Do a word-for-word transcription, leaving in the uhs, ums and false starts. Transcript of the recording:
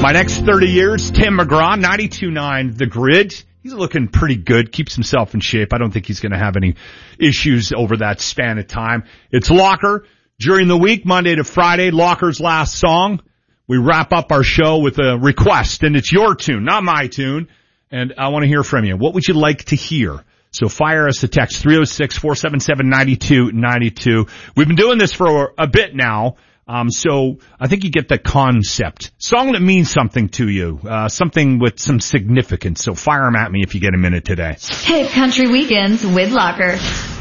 My next thirty years, Tim McGraw, ninety-two point nine The Grid. He's looking pretty good, keeps himself in shape. I don't think he's going to have any issues over that span of time. It's Locker. During the week, Monday to Friday, Locker's last song. We wrap up our show with a request, and it's your tune, not my tune. And I want to hear from you. What would you like to hear? So fire us a text, three oh six, four seven seven, nine two nine two. We've been doing this for a bit now. Um, so I think you get the concept. Song that means something to you, uh, something with some significance. So fire them at me if you get a minute today. Hit Country Weekends with Locker.